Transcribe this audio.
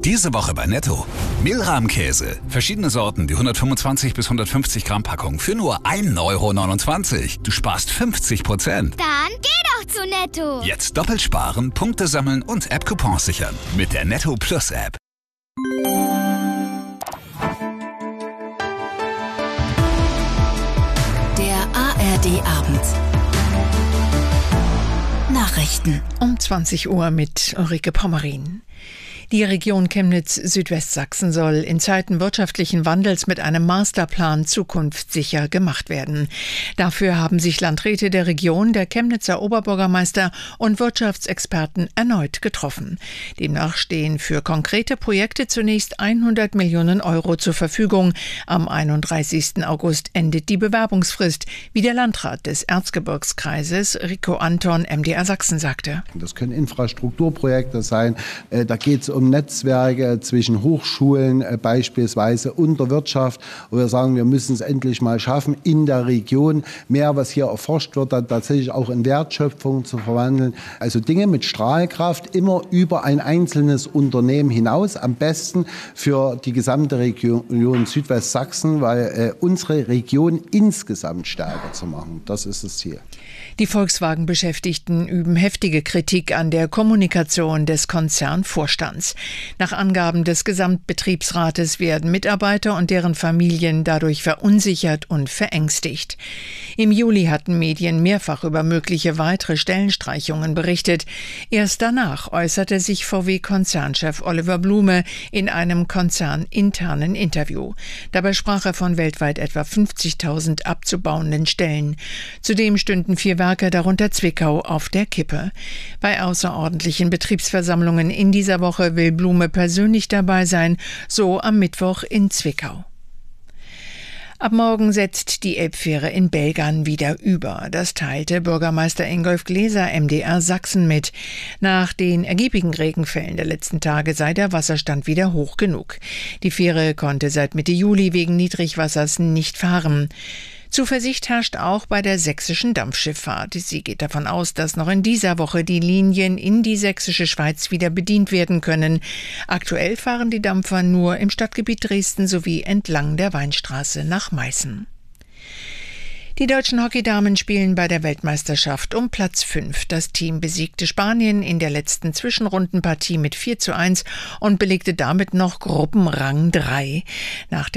Diese Woche bei Netto. Mehlrahmkäse. Verschiedene Sorten, die 125 bis 150 Gramm Packung für nur 1,29 €. Du sparst 50%. Dann geh doch zu Netto. Jetzt doppelt sparen, Punkte sammeln und App-Coupons sichern. Mit der Netto Plus App. Der ARD-Abend. Nachrichten. Um 20 Uhr mit Ulrike Pommerin. Die Region Chemnitz-Südwestsachsen soll in Zeiten wirtschaftlichen Wandels mit einem Masterplan zukunftssicher gemacht werden. Dafür haben sich Landräte der Region, der Chemnitzer Oberbürgermeister und Wirtschaftsexperten erneut getroffen. Demnach stehen für konkrete Projekte zunächst 100 Millionen € zur Verfügung. Am 31. August endet die Bewerbungsfrist, wie der Landrat des Erzgebirgskreises Rico Anton MDR Sachsen sagte. Das können Infrastrukturprojekte sein, da geht es um Netzwerke zwischen Hochschulen beispielsweise und der Wirtschaft, wo wir sagen, wir müssen es endlich mal schaffen, in der Region mehr, was hier erforscht wird, dann tatsächlich auch in Wertschöpfung zu verwandeln. Also Dinge mit Strahlkraft immer über ein einzelnes Unternehmen hinaus, am besten für die gesamte Region Südwestsachsen, weil unsere Region insgesamt stärker zu machen. Das ist das Ziel. Die Volkswagen-Beschäftigten üben heftige Kritik an der Kommunikation des Konzernvorstands. Nach Angaben des Gesamtbetriebsrates werden Mitarbeiter und deren Familien dadurch verunsichert und verängstigt. Im Juli hatten Medien mehrfach über mögliche weitere Stellenstreichungen berichtet. Erst danach äußerte sich VW-Konzernchef Oliver Blume in einem konzerninternen Interview. Dabei sprach er von weltweit etwa 50.000 abzubauenden Stellen. Zudem stünden 4 Werke, darunter Zwickau, auf der Kippe. Bei außerordentlichen Betriebsversammlungen in dieser Woche will Blume persönlich dabei sein, so am Mittwoch in Zwickau. Ab morgen setzt die Elbfähre in Belgern wieder über. Das teilte Bürgermeister Ingolf Gläser MDR Sachsen mit. Nach den ergiebigen Regenfällen der letzten Tage sei der Wasserstand wieder hoch genug. Die Fähre konnte seit Mitte Juli wegen Niedrigwassers nicht fahren. Zuversicht herrscht auch bei der sächsischen Dampfschifffahrt. Sie geht davon aus, dass noch in dieser Woche die Linien in die sächsische Schweiz wieder bedient werden können. Aktuell fahren die Dampfer nur im Stadtgebiet Dresden sowie entlang der Weinstraße nach Meißen. Die deutschen Hockeydamen spielen bei der Weltmeisterschaft um Platz 5. Das Team besiegte Spanien in der letzten Zwischenrundenpartie mit 4:1 und belegte damit noch Gruppenrang 3. Nach